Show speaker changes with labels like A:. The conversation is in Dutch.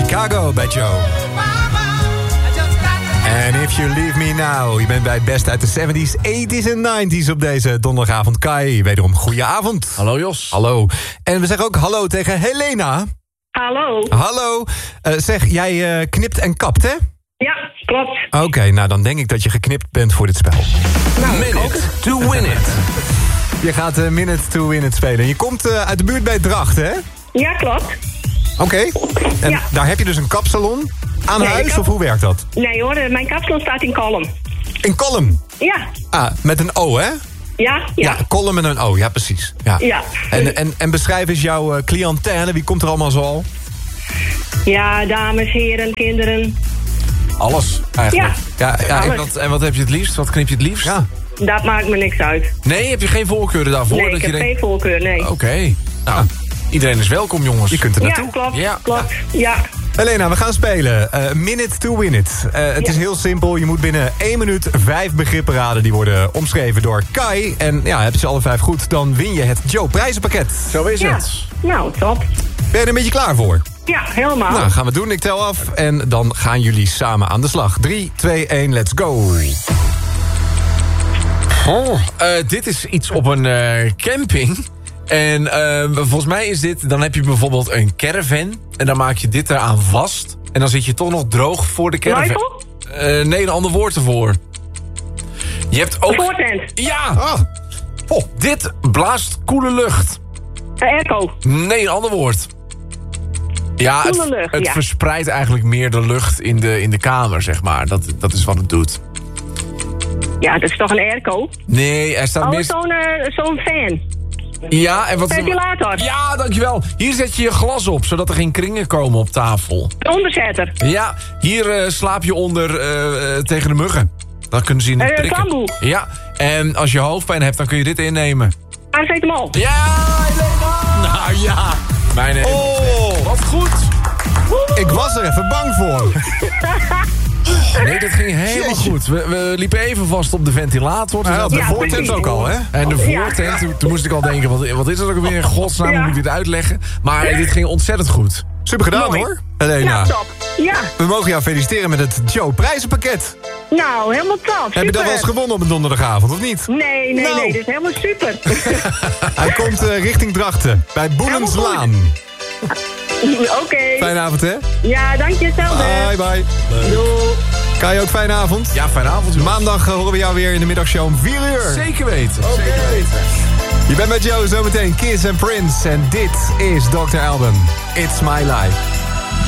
A: Chicago bij Joe. And If You Leave Me Now. Je bent bij het beste uit de 70s, 80s en 90s op deze donderdagavond. Kai, wederom goeie avond.
B: Hallo Jos.
A: Hallo. En we zeggen ook hallo tegen Helena.
C: Hallo.
A: Hallo. Zeg, jij knipt en kapt, hè?
C: Ja, klopt.
A: Oké, nou dan denk ik dat je geknipt bent voor dit spel.
B: Minute to Win It.
A: Je gaat Minute to Win It spelen. Je komt uit de buurt bij Drachten, hè?
C: Ja, klopt.
A: Oké. En
C: Ja.
A: daar heb je dus een kapsalon aan
C: Nee,
A: huis, of hoe werkt dat?
C: Nee hoor, mijn kapsalon staat in Kolm.
A: In Kolm?
C: Ja.
A: Ah, met een O, hè?
C: Ja.
A: Kolm met een O, ja precies. Ja.
C: Ja.
A: En beschrijf eens jouw cliëntele, wie komt er allemaal zo al?
C: Ja, dames, heren, kinderen.
B: Alles, eigenlijk.
A: Ja,
C: Alles.
B: En wat heb je het liefst? Wat knip je het liefst?
A: ja.
C: Dat maakt me niks uit.
B: Nee, heb je geen voorkeuren daarvoor?
C: Nee,
B: dat
C: ik
B: je
C: heb
B: denkt...
C: geen voorkeur, nee.
B: Oké. Nou, iedereen is welkom, jongens.
A: Je kunt er
C: Ja,
A: naartoe.
C: klopt.
B: Ja.
C: Klopt. Ja.
A: Helena, we gaan spelen. Minute to Win It. Het is heel simpel. Je moet binnen 1 minuut 5 begrippen raden. Die worden omschreven door Kai. En ja, heb je ze alle 5 goed, dan win je het Joe prijzenpakket.
B: Zo is
C: Ja.
B: het.
C: Nou, top.
A: Ben je er een beetje klaar voor?
C: Ja, helemaal.
A: Nou, gaan we doen. Ik tel af en dan gaan jullie samen aan de slag. 3, 2, 1, let's go.
B: Dit is iets op een camping. En volgens mij is dit... Dan heb je bijvoorbeeld een caravan. En dan maak je dit eraan vast. En dan zit je toch nog droog voor de caravan.
C: Luifel?
B: Nee, een ander woord ervoor. Je hebt ook...
C: Voortent.
B: Ja! Dit blaast koele lucht.
C: Airco.
B: Nee, een ander woord. Ja,
C: Koele lucht,
B: het
C: ja.
B: verspreidt eigenlijk meer de lucht in de kamer, zeg maar. Dat is wat het doet.
C: Ja, dat is toch een airco?
B: Nee, er staat
C: Oh,
B: meer...
C: zo'n fan.
B: Ja, en wat...
C: Ventilator.
B: Ja, dankjewel. Hier zet je je glas op, zodat er geen kringen komen op tafel.
C: Een onderzetter.
B: Ja, hier slaap je onder tegen de muggen. Dan kunnen ze je niet prikken.
C: Bamboe.
B: Ja, en als je hoofdpijn hebt, dan kun je dit innemen.
C: Paracetamol.
B: Ja, Helena! Nou ja. Mijn wat goed.
A: Ik was er even bang voor.
B: Nee, dat ging helemaal goed. We liepen even vast op de ventilator.
A: Ja, de
C: Ja,
A: voortent
C: precies.
A: ook al, hè?
B: En de
C: Ja.
B: voortent, toen moest ik al denken, wat is dat ook weer in godsnaam,
C: Ja.
B: moet ik dit uitleggen? Maar dit ging ontzettend goed.
A: Super gedaan,
C: Mooi.
A: hoor. Helena,
C: Nou, top. Ja.
A: we mogen jou feliciteren met het Joe prijzenpakket.
C: Nou, helemaal top. Super.
A: Heb je dat wel eens gewonnen op een donderdagavond, of niet?
C: Nee,
A: Nou.
C: dat is helemaal super.
A: Hij komt richting Drachten, bij Boelenslaan.
C: Oké.
A: Fijne avond, hè?
C: Ja, dank je hetzelfde.
A: Bye, bye.
C: Doei.
A: Kai, ook fijne avond.
B: Ja, fijne avond. jongens.
A: Maandag horen we jou weer in de middagshow om 4 uur.
B: Zeker weten.
A: Je bent met Joe zometeen Kiss and Prince. En dit is Dr. Alban. It's My Life.